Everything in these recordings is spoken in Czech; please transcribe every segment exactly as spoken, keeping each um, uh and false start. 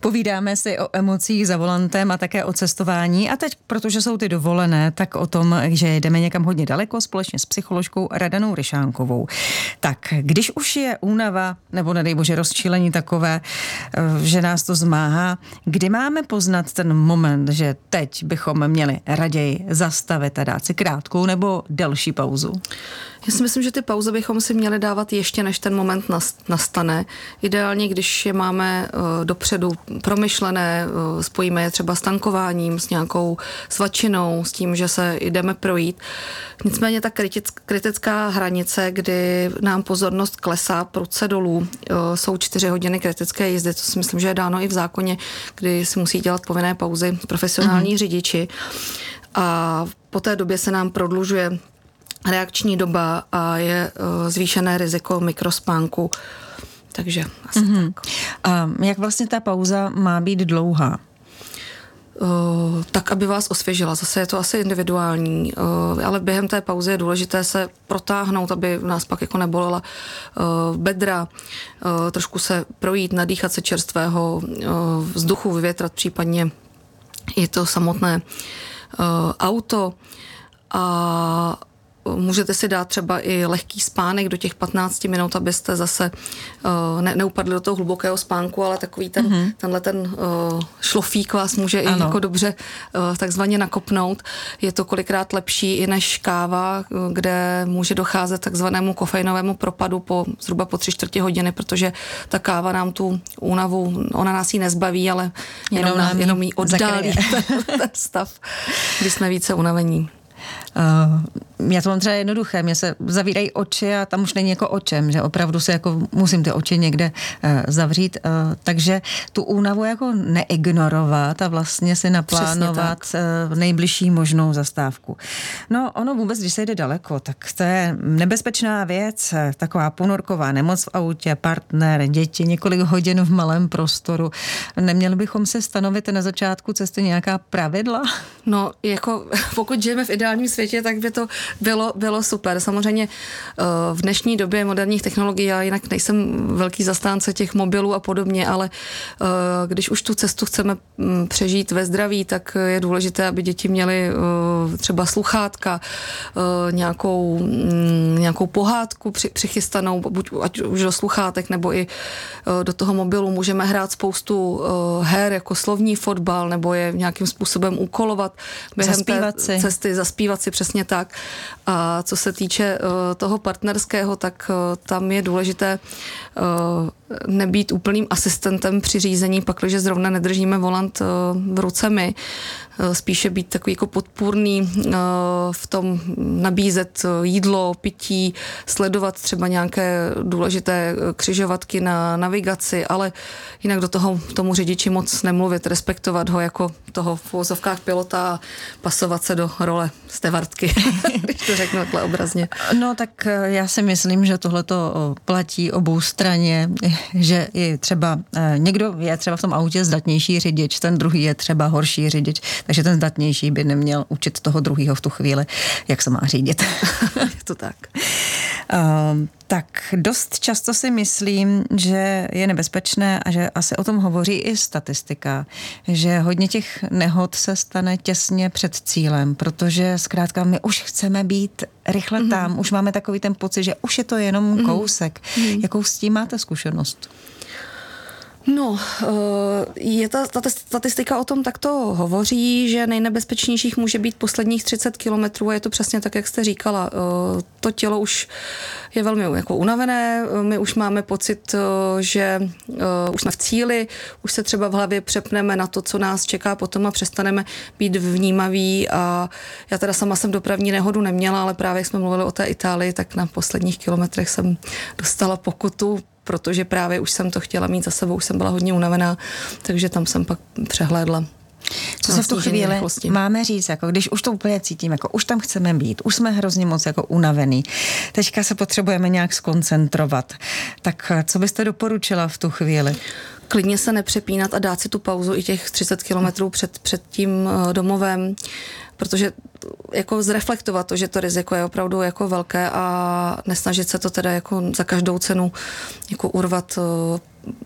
Povídáme si o emocích za volantem a také o cestování a teď, protože jsou ty dovolené, tak o tom, že jdeme někam hodně daleko společně s psycholožkou Radanou Ryšánkovou. Tak, když už je únava, nebo nedej bože rozčílení takové, že nás to zmáhá, kdy máme poznat ten moment, že teď bychom měli raději zastavit a dát si krátkou nebo delší pauzu? Já si myslím, že ty pauzy bychom si měli dávat ještě, než ten moment nastane. Ideálně, když je máme uh, dopředu promyšlené, uh, spojíme je třeba s tankováním, s nějakou svačinou, s tím, že se jdeme projít. Nicméně ta kritická hranice, kdy nám pozornost klesá prudce dolů, uh, jsou čtyři hodiny kritické jízdy, to si myslím, že je dáno i v zákoně, kdy si musí dělat povinné pauzy profesionální mm-hmm. řidiči. A po té době se nám prodlužuje reakční doba a je uh, zvýšené riziko mikrospánku. Takže asi mm-hmm. tak. A jak vlastně ta pauza má být dlouhá? Uh, tak, aby vás osvěžila. Zase je to asi individuální, uh, ale během té pauzy je důležité se protáhnout, aby nás pak jako nebolela uh, bedra, uh, trošku se projít, nadýchat se čerstvého uh, vzduchu, vyvětrat případně i to samotné uh, auto a můžete si dát třeba i lehký spánek do těch patnáct minut, abyste zase uh, ne, neupadli do toho hlubokého spánku, ale takový ten, mm-hmm. tenhle ten uh, šlofík vás může ano. i jako dobře uh, takzvaně nakopnout. Je to kolikrát lepší i než káva, kde může docházet takzvanému kofeinovému propadu po zhruba po tři čtvrtě hodiny, protože ta káva nám tu únavu, ona nás ji nezbaví, ale jenom, jenom, nám jenom ji oddálí ten, ten stav, kdy jsme více unavení. Uh, já to mám třeba jednoduché, mě se zavírají oči a tam už není jako očem, že opravdu si jako musím ty oči někde uh, zavřít, uh, takže tu únavu jako neignorovat a vlastně si naplánovat uh, nejbližší možnou zastávku. No ono vůbec, když se jde daleko, tak to je nebezpečná věc, taková ponorková nemoc v autě, partner, děti, několik hodin v malém prostoru. Neměli bychom si stanovit na začátku cesty nějaká pravidla? No, jako pokud žijeme v ideálním světě, tak by to bylo, bylo super. Samozřejmě v dnešní době moderních technologií, já jinak nejsem velký zastánce těch mobilů a podobně, ale když už tu cestu chceme přežít ve zdraví, tak je důležité, aby děti měly třeba sluchátka, nějakou, nějakou pohádku při, přichystanou, buď ať už do sluchátek, nebo i do toho mobilu. Můžeme hrát spoustu her, jako slovní fotbal, nebo je nějakým způsobem úkolovat během zaspívat té si. cesty, zaspívat si přesně tak. A co se týče uh, toho partnerského, tak uh, tam je důležité uh, nebýt úplným asistentem při řízení, pakliže zrovna nedržíme volant uh, v ruce my. Uh, spíše být takový jako podpůrný uh, v tom nabízet jídlo, pití, sledovat třeba nějaké důležité křižovatky na navigaci, ale jinak do toho tomu řidiči moc nemluvit, respektovat ho jako toho v uvozovkách pilota a pasovat se do role stevardky, když to řeknu takhle obrazně. No tak já si myslím, že tohleto platí obou straně, že je třeba, někdo je třeba v tom autě zdatnější řidič, ten druhý je třeba horší řidič, takže ten zdatnější by neměl učit toho druhýho v tu chvíli, jak se má řídit. Je to tak. Uh, tak dost často si myslím, že je nebezpečné a že asi o tom hovoří i statistika, že hodně těch nehod se stane těsně před cílem, protože zkrátka my už chceme být rychle mm-hmm. tam, už máme takový ten pocit, že už je to jenom kousek. Mm-hmm. Jakou s tím máte zkušenost? No, je ta, ta statistika o tom takto hovoří, že nejnebezpečnějších může být posledních třicet kilometrů a je to přesně tak, jak jste říkala. To tělo už je velmi jako unavené, my už máme pocit, že už jsme v cíli, už se třeba v hlavě přepneme na to, co nás čeká potom a přestaneme být vnímaví a já teda sama jsem dopravní nehodu neměla, ale právě jak jsme mluvili o té Itálii, tak na posledních kilometrech jsem dostala pokutu, protože právě už jsem to chtěla mít za sebou, už jsem byla hodně unavená, takže tam jsem pak přehlédla. Co se v tu chvíli rychlosti máme říct, jako když už to úplně cítím, jako už tam chceme být, už jsme hrozně moc jako unavený, teďka se potřebujeme nějak skoncentrovat, tak co byste doporučila v tu chvíli? Klidně se nepřepínat a dát si tu pauzu i těch třicet kilometrů před, před tím domovem, protože jako zreflektovat to, že to riziko je opravdu jako velké a nesnažit se to teda jako za každou cenu jako urvat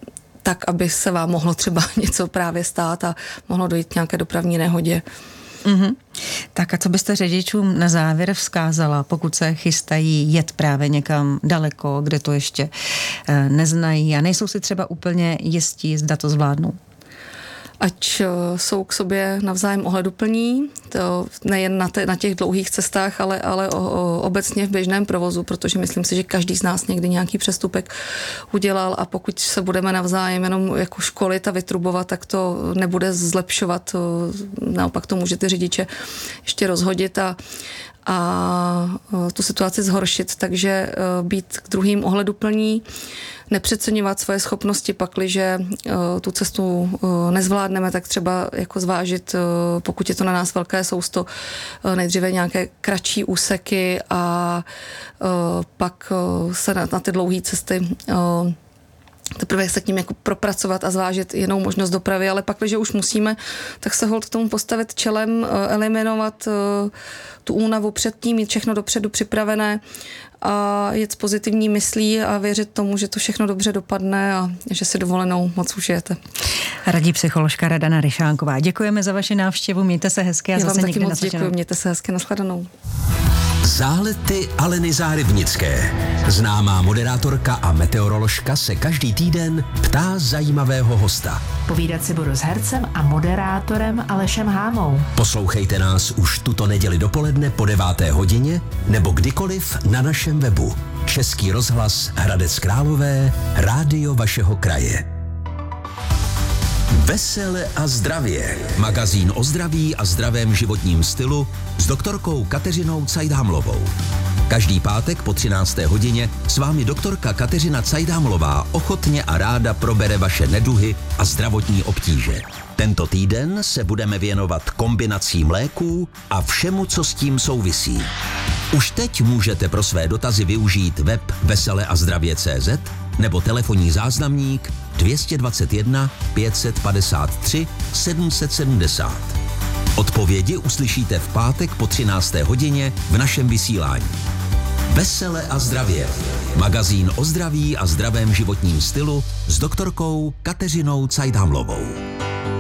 tak, aby se vám mohlo třeba něco právě stát a mohlo dojít k nějaké dopravní nehodě. Mm-hmm. Tak a co byste řidičům na závěr vzkázala, pokud se chystají jet právě někam daleko, kde to ještě e, neznají a nejsou si třeba úplně jistí, zda to zvládnou? Ať jsou k sobě navzájem ohleduplní, to nejen na, te, na těch dlouhých cestách, ale, ale o, o, obecně v běžném provozu, protože myslím si, že každý z nás někdy nějaký přestupek udělal a pokud se budeme navzájem jenom jako školit a vytrubovat, tak to nebude zlepšovat, naopak to může ty řidiče ještě rozhodit a a tu situaci zhoršit, takže být k druhým ohleduplní, nepřeceňovat svoje schopnosti, pakliže tu cestu nezvládneme, tak třeba jako zvážit, pokud je to na nás velké sousto, nejdříve nějaké kratší úseky a pak se na, na ty dlouhé cesty teprve se k ním jako propracovat a zvážit jinou možnost dopravy, ale pak, když už musíme, tak se holt k tomu postavit čelem, eliminovat tu únavu předtím, mít všechno dopředu připravené a jet s pozitivní myslí a věřit tomu, že to všechno dobře dopadne a že si dovolenou moc užijete. Radí psycholožka Radana Ryšánková. Děkujeme za vaši návštěvu, mějte se hezky a Já zase vám někdy taky moc děkuji, mějte se hezky, nashledanou. Zálety Aleny Zárybnické. Známá moderátorka a meteoroložka se každý týden ptá zajímavého hosta. Povídat si budu s hercem a moderátorem Alešem Hámou. Poslouchejte nás už tuto neděli dopoledne po deváté hodině nebo kdykoliv na našem webu. Český rozhlas Hradec Králové, rádio vašeho kraje. Vesele a zdravě. Magazín o zdraví a zdravém životním stylu s doktorkou Kateřinou Cajdhamlovou. Každý pátek po třinácté hodině s vámi doktorka Kateřina Cajdhamlová ochotně a ráda probere vaše neduhy a zdravotní obtíže. Tento týden se budeme věnovat kombinacím léků a všemu, co s tím souvisí. Už teď můžete pro své dotazy využít web vesele a zdravě tečka cé zet nebo telefonní záznamník dvě stě dvacet jedna pět set padesát tři sedm set sedmdesát. Odpovědi uslyšíte v pátek po třinácté hodině v našem vysílání. Vesele a zdravě. Magazín o zdraví a zdravém životním stylu s doktorkou Kateřinou Cajdhamlovou.